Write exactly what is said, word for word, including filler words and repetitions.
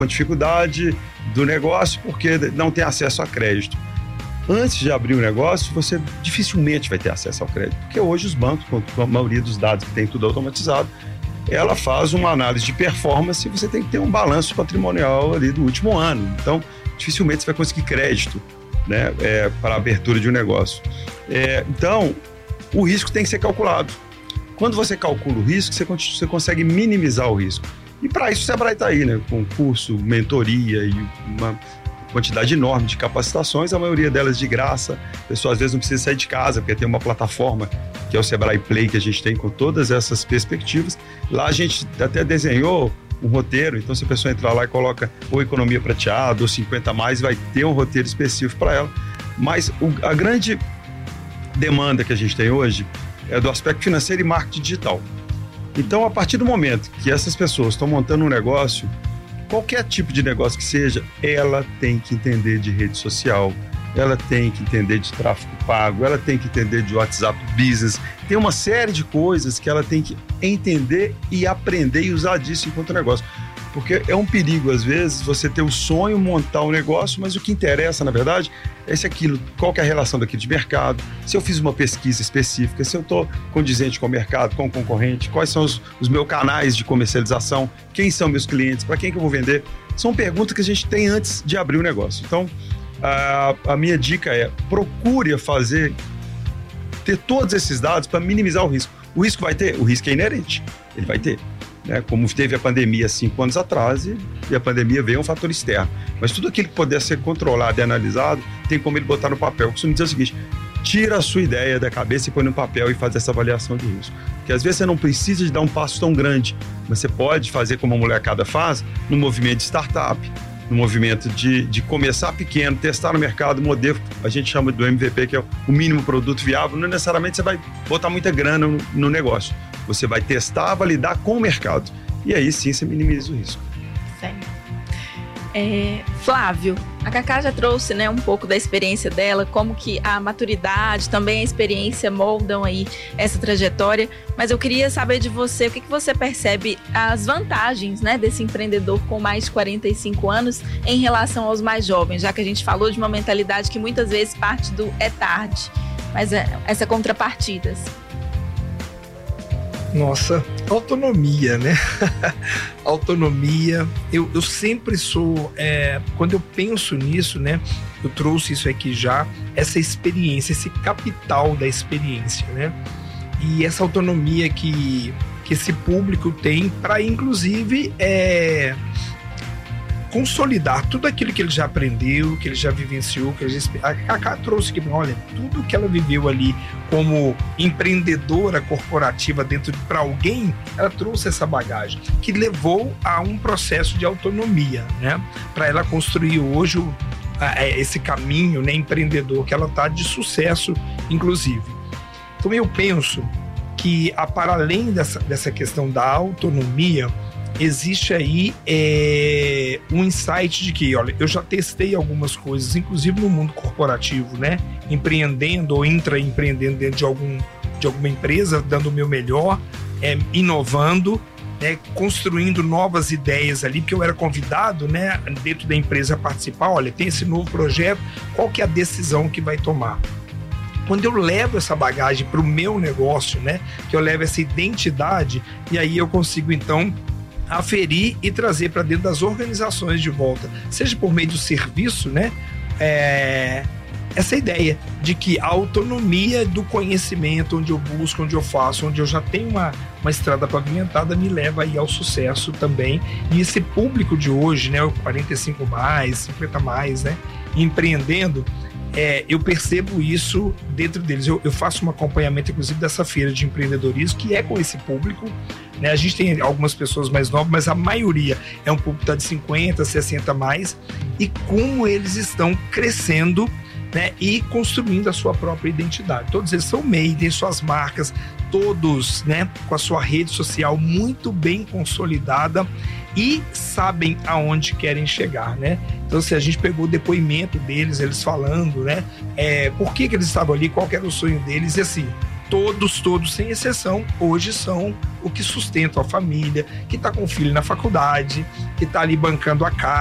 uma dificuldade do negócio porque não tem acesso a crédito. Antes de abrir o negócio, você dificilmente vai ter acesso ao crédito, porque hoje os bancos, com a maioria dos dados que tem tudo automatizado, ela faz uma análise de performance e você tem que ter um balanço patrimonial ali do último ano. Então, dificilmente você vai conseguir crédito, né, é, para a abertura de um negócio. É, então, o risco tem que ser calculado. Quando você calcula o risco, você, você consegue minimizar o risco. E para isso o Sebrae está aí, né, com curso, mentoria e uma quantidade enorme de capacitações, a maioria delas de graça. A pessoa às vezes não precisa sair de casa, porque tem uma plataforma que é o Sebrae Play, que a gente tem com todas essas perspectivas. Lá a gente até desenhou um roteiro, então se a pessoa entrar lá e coloca ou economia prateada ou cinquenta mais, vai ter um roteiro específico para ela. Mas o, a grande demanda que a gente tem hoje é do aspecto financeiro e marketing digital. Então, a partir do momento que essas pessoas estão montando um negócio, qualquer tipo de negócio que seja, ela tem que entender de rede social, ela tem que entender de tráfego pago, ela tem que entender de WhatsApp Business. Tem uma série de coisas que ela tem que entender e aprender e usar disso enquanto negócio. Porque é um perigo, às vezes, você ter o sonho, montar um negócio, mas o que interessa, na verdade, é se aquilo, qual que é a relação daquilo de mercado, se eu fiz uma pesquisa específica, se eu estou condizente com o mercado, com o concorrente, quais são os, os meus canais de comercialização, quem são meus clientes, para quem que eu vou vender. São perguntas que a gente tem antes de abrir o negócio. Então, a, a minha dica é, procure fazer, ter todos esses dados para minimizar o risco. O risco vai ter? O risco é inerente, ele vai ter. Né, como teve a pandemia cinco anos atrás e, e a pandemia veio um fator externo. Mas tudo aquilo que puder ser controlado e analisado, tem como ele botar no papel. Eu costumo dizer o seguinte, tira a sua ideia da cabeça e põe no papel e faz essa avaliação de risco. Porque às vezes você não precisa de dar um passo tão grande, mas você pode fazer como a molecada faz, no movimento de startup, no movimento de, de começar pequeno, testar no mercado, modelo, a gente chama do M V P, que é o mínimo produto viável. Não necessariamente você vai botar muita grana no, no negócio. Você vai testar, validar com o mercado. E aí sim você minimiza o risco. Certo. É, Flávio, a Cacá já trouxe, né, um pouco da experiência dela, como que a maturidade, também a experiência moldam aí essa trajetória, mas eu queria saber de você, o que, que você percebe as vantagens, né, desse empreendedor com mais de quarenta e cinco anos em relação aos mais jovens, já que a gente falou de uma mentalidade que muitas vezes parte do é tarde, mas é, essa contrapartidas. Nossa, autonomia, né? Autonomia. Eu, eu sempre sou... É, quando eu penso nisso, né? Eu trouxe isso aqui já, essa experiência, esse capital da experiência, né? E essa autonomia que, que esse público tem para, inclusive, é, consolidar tudo aquilo que ele já aprendeu, que ele já vivenciou, que ele já... A Cacá trouxe que, olha, tudo que ela viveu ali como empreendedora corporativa dentro de para alguém, ela trouxe essa bagagem que levou a um processo de autonomia, né? Para ela construir hoje o, a, esse caminho, né, empreendedor que ela está de sucesso, inclusive. Então eu penso que, a, para além dessa, dessa questão da autonomia, existe aí é, um insight de que, olha, eu já testei algumas coisas, inclusive no mundo corporativo, né? Empreendendo ou intraempreendendo dentro de, algum, de alguma empresa, dando o meu melhor, é, inovando, né? Construindo novas ideias ali, porque eu era convidado, né, dentro da empresa a participar. Olha, tem esse novo projeto, qual que é a decisão que vai tomar? Quando eu levo essa bagagem para o meu negócio, né? Que eu levo essa identidade, e aí eu consigo, então, aferir e trazer para dentro das organizações de volta, seja por meio do serviço, né? É, essa ideia de que a autonomia do conhecimento, onde eu busco, onde eu faço, onde eu já tenho uma, uma estrada pavimentada, me leva aí ao sucesso também. E esse público de hoje, né? O quarenta e cinco mais, cinquenta mais, né? Empreendendo, É, eu percebo isso dentro deles. Eu, eu faço um acompanhamento, inclusive, dessa feira de empreendedorismo, que é com esse público, né? A gente tem algumas pessoas mais novas, mas a maioria é um público que está de cinquenta, sessenta mais, e como eles estão crescendo, né, e construindo a sua própria identidade. Todos eles são made, têm suas marcas, todos, né, com a sua rede social muito bem consolidada e sabem aonde querem chegar, né? Então, se a gente pegou o depoimento deles, eles falando, né, é, por que que eles estavam ali, qual que era o sonho deles, e assim, todos, todos, sem exceção, hoje são o que sustentam a família, que está com o filho na faculdade, que está ali bancando a casa.